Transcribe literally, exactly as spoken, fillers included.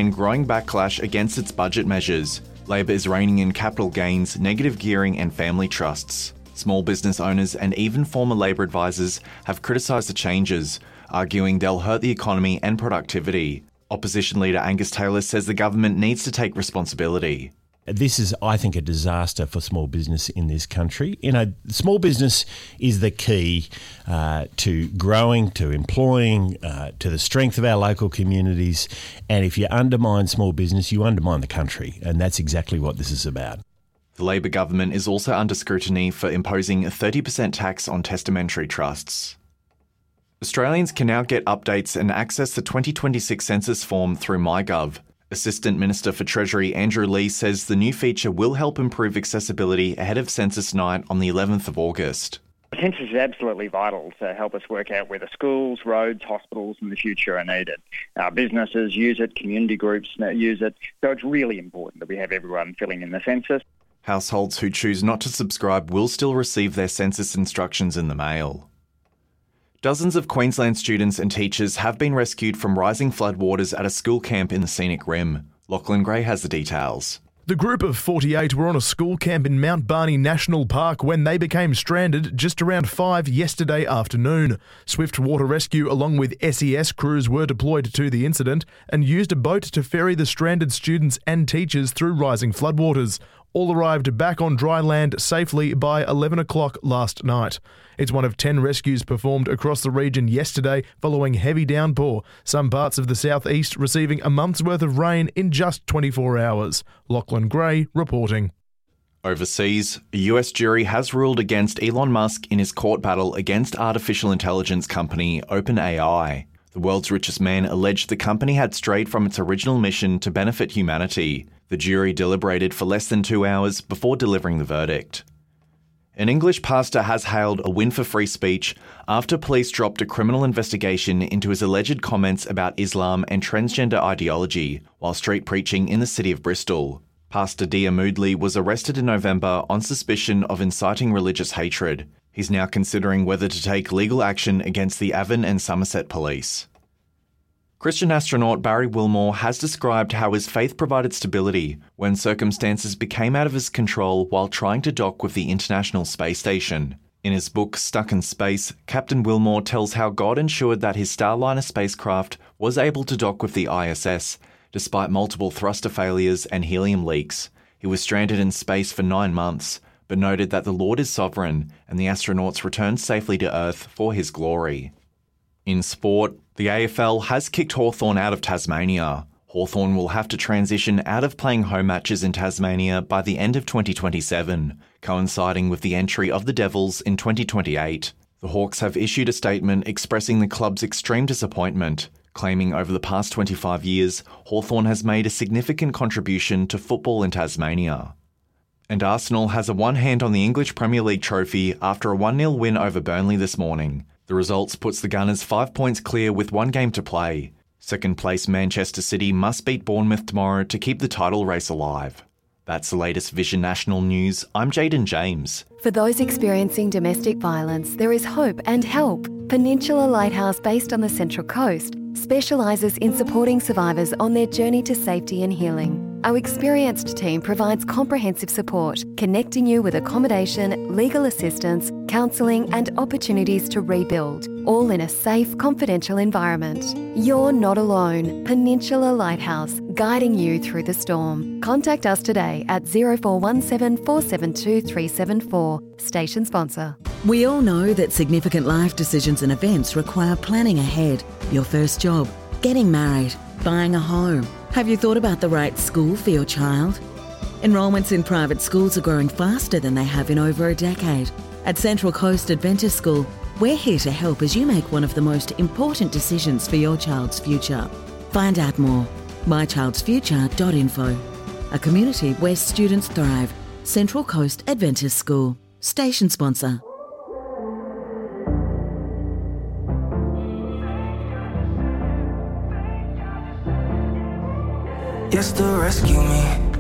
campaign growing backlash against its budget measures. Labor is reining in capital gains, negative gearing and family trusts. Small business owners and even former Labor advisors have criticised the changes, arguing they'll hurt the economy and productivity. Opposition leader Angus Taylor says the government needs to take responsibility. This is, I think, a disaster for small business in this country. You know, small business is the key uh, to growing, to employing, uh, to the strength of our local communities. And if you undermine small business, you undermine the country. And that's exactly what this is about. The Labor government is also under scrutiny for imposing a thirty percent tax on testamentary trusts. Australians can now get updates and access the twenty twenty-six census form through MyGov. Assistant Minister for Treasury Andrew Leigh says the new feature will help improve accessibility ahead of census night on the eleventh of August. The census is absolutely vital to help us work out whether schools, roads, hospitals in the future are needed. Our businesses use it, community groups use it, so it's really important that we have everyone filling in the census. Households who choose not to subscribe will still receive their census instructions in the mail. Dozens of Queensland students and teachers have been rescued from rising floodwaters at a school camp in the Scenic Rim. Lachlan Gray has the details. The group of forty-eight were on a school camp in Mount Barney National Park when they became stranded just around five yesterday afternoon. Swift Water Rescue along with S E S crews were deployed to the incident and used a boat to ferry the stranded students and teachers through rising floodwaters. All arrived back on dry land safely by eleven o'clock last night. It's one of ten rescues performed across the region yesterday following heavy downpour, some parts of the southeast receiving a month's worth of rain in just twenty-four hours. Lachlan Gray reporting. Overseas, a U S jury has ruled against Elon Musk in his court battle against artificial intelligence company OpenAI. The world's richest man alleged the company had strayed from its original mission to benefit humanity. The jury deliberated for less than two hours before delivering the verdict. An English pastor has hailed a win for free speech after police dropped a criminal investigation into his alleged comments about Islam and transgender ideology while street preaching in the city of Bristol. Pastor Dia Moodley was arrested in November on suspicion of inciting religious hatred. He's now considering whether to take legal action against the Avon and Somerset police. Christian astronaut Barry Wilmore has described how his faith provided stability when circumstances became out of his control while trying to dock with the International Space Station. In his book Stuck in Space, Captain Wilmore tells how God ensured that his Starliner spacecraft was able to dock with the I S S, despite multiple thruster failures and helium leaks. He was stranded in space for nine months, but noted that the Lord is sovereign and the astronauts returned safely to Earth for his glory. In sport, the A F L has kicked Hawthorn out of Tasmania. Hawthorn will have to transition out of playing home matches in Tasmania by the end of twenty twenty-seven, coinciding with the entry of the Devils in twenty twenty-eight. The Hawks have issued a statement expressing the club's extreme disappointment, claiming over the past twenty-five years, Hawthorn has made a significant contribution to football in Tasmania. And Arsenal has a one hand on the English Premier League trophy after a one nil win over Burnley this morning. The results puts the Gunners five points clear with one game to play. Second place Manchester City must beat Bournemouth tomorrow to keep the title race alive. That's the latest Vision National News. I'm Jaden James. For those experiencing domestic violence, there is hope and help. Peninsula Lighthouse, based on the Central Coast, specialises in supporting survivors on their journey to safety and healing. Our experienced team provides comprehensive support, connecting you with accommodation, legal assistance, counselling and opportunities to rebuild, all in a safe, confidential environment. You're not alone. Peninsula Lighthouse, guiding you through the storm. Contact us today at zero four one seven, four seven two, three seven four. Station sponsor. We all know that significant life decisions and events require planning ahead. Your first job, getting married, buying a home. Have you thought about the right school for your child? Enrolments in private schools are growing faster than they have in over a decade. At Central Coast Adventist School, we're here to help as you make one of the most important decisions for your child's future. Find out more. my childs future dot info. A community where students thrive. Central Coast Adventist School. Station sponsor. Yes, to rescue me.